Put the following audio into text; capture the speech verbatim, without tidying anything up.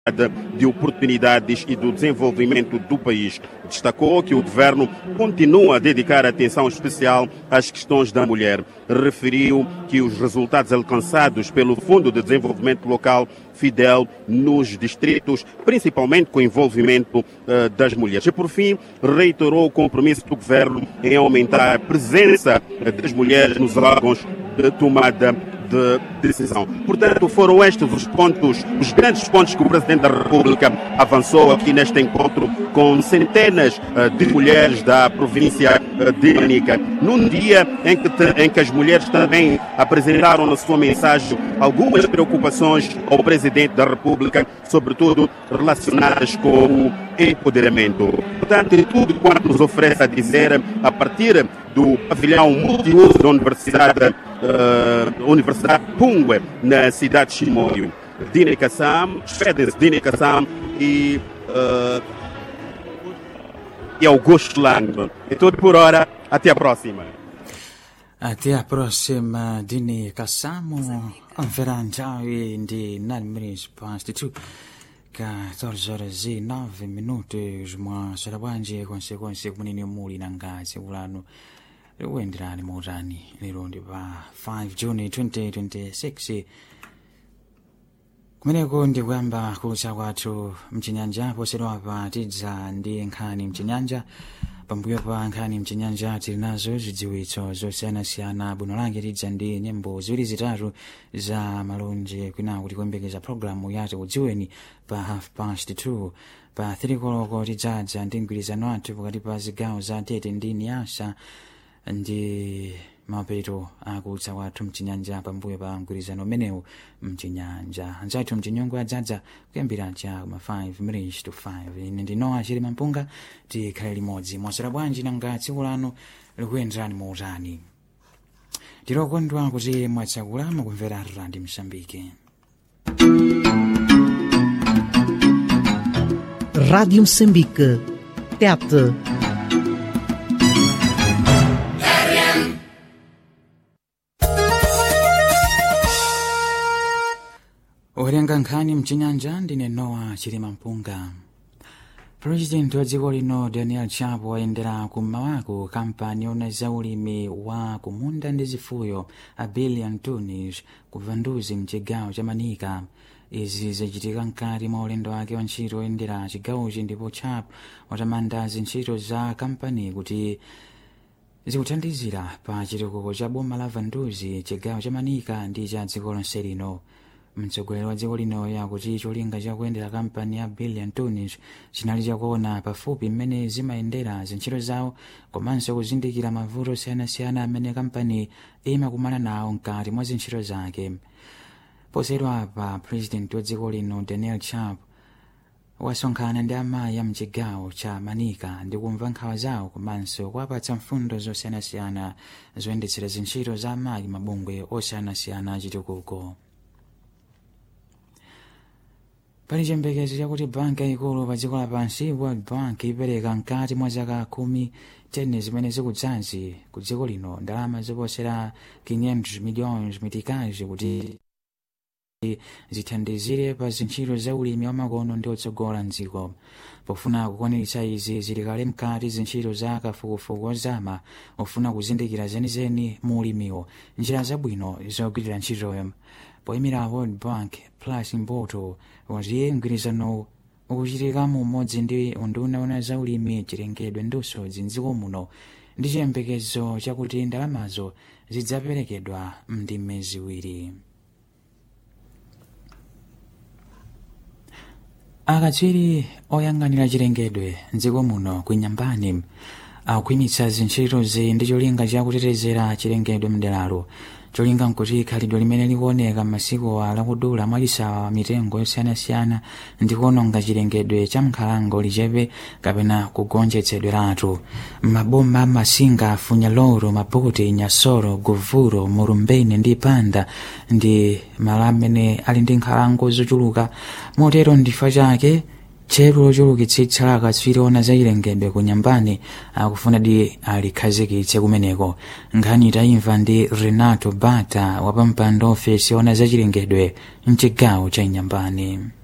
de oportunidades e do desenvolvimento do país. Destacou que o governo continua a dedicar atenção especial às questões da mulher. Referiu que os resultados alcançados pelo Fundo de Desenvolvimento Local Fidel nos distritos, principalmente com o envolvimento uh, das mulheres. E, por fim, reiterou o compromisso do governo em aumentar a presença das mulheres nos órgãos de tomada de decisão. Portanto, foram estes os pontos, os grandes pontos que o Presidente da República avançou aqui neste encontro com centenas uh, de mulheres da província uh, de Manica, num dia em que, te, em que as mulheres também apresentaram na sua mensagem algumas preocupações ao Presidente da República, sobretudo relacionadas com o empoderamento. Portanto, tudo quanto nos oferece a dizer, a partir do pavilhão multiuso da Universidade, uh, Universidade Pungue, na cidade de Chimoio. Dine Kassam, Fedes Dine Kassam e, uh, e Augusto Lang. É tudo por hora. Até a próxima. Até a próxima, Dine Kassam. Anveranjawi ndi nine minutes past two. quatorze horas e nove minutos mwa sarabwanji konsekonse kumunini muli na ngazi ulano wendirani mautani lero ndi pa five June twenty twenty-six kumeneko ndi kuyamba kucha kwathu mchinyanja posedwapa tidza ndi nkhani mchinyanja. Pambuyo pa nkhani mchinyanja tili nazo zidziwitso zosiyanasiyana. Bwino lake tidza ndi nyimbo ziwiri zitatu za malonje kwina kuti kuyembekeza programu yati kudziweni pa half past two. Pa three koloko tidzadza ndi mgwirizano athu pakati pa zigawo za Tete ndi Niasa ndi mapeto akutsa kwathu mchinyanja. Pambuyo pa mgwirizano umenewu mchinyanja anzathu mchinyongo adzadza kuyambira cha ma five minutes to five. Ine ndinowa chili mampunga tikhale limodzi mwasera bwanji nanga tsiku lanu likuyenderani mautani. Tilokondwa kuti mwatsakulama kumvera Radio Msambiki. Rádio Moçambique, Tete. Uwerenga nkhani mchinyanja ndine Noah Chilima Mpunga. President wa dziko lino Daniel Chapo wayendera kum'mawako kampani yona za ulimi wa kumunda ndi zifuyo a billion tunis kuvanduzi mchigawo cha Manika. Izi zachitika mkati mwa ulendo wake wa ntchito oyendera chigawochi, ndipo Chapo watamanda zintchito za kampani kuti zikuthandizira pa chitukuko cha boma la Vanduzi, chigawo cha Manika ndi cha dziko lonse lino. Mtsogoleri wa dziko lino yakuti cholinga chakuyendera kampani ya billion tunis chinali chakuona pafupi mmene zimayendera zintchito zawo komanso kuzindikira mavuto osiyanasiyana amene kampani imakumana nawo mkati mwa zintchito zake. Posedwa pa President wa dziko lino Daniel Chapo wasonkhana ndi amayi a mchigawo cha Manika ndi kumva nkhawa zawo komanso kuwapatsa mfundo zosiyanasiyana zoyendetsera zintchito za amayi mabungwe osiyanasiyana achitukuko. Pali chiyembekezo chakuti banki yaikulu pa dziko lapansi World Bank ipereka mkati mwa zaka khumi teni zimene zikudzazi ku dziko lino ndalama zoposera quinhentos milhões mitikazi kuti zithandizire pa zintchito za ulimi wa makono ndi otsogola mdziko. Pofuna kukwaniritsa izi zili kale mkati zintchito za kafukufuku ozama ofuna kuzindikira zenizeni mu ulimiwo njira zabwino zogwirira ntchitoyo. Poyimira World Bank Plus Mboto wati mgwirizano ukuchitika mu umodzi ndi unduna wa za ulimi, chilengedwe ndi usodzi mdziko muno ndi chiyembekezo chakuti ndalamazo zidzaperekedwa m'ndime ziwiri. Akatswiri oyang'anira chilengedwe mdziko muno ku Nyambani akuimitsa zintchitozi ndi cholinga chakutetezera chilengedwe mderalo. Cholinga nkuti khalidwe limene likuoneka m'masiku lakudula mwalisawa mitengo yosiyanasiyana ndi kuononga chilengedwe cha m'nkhalango lichepe kapena kugonjetsedweratu. Maboma Masinga, Funyaloro, Maputi, Nyasoro, Govuro, Murumbeni ndi Panda ndi malo amene ali ndi nkhalango zochuluka. Motero ndifa chake chero chulukitsitsa akatswiri ona za chilengedwe ku Nyambani akufuna di alikhazikitse kumeneko. Nkhani tayimva ndi Renato Bata wa pampando ofesi ona za chilengedwe mchigawo cha Nyambani.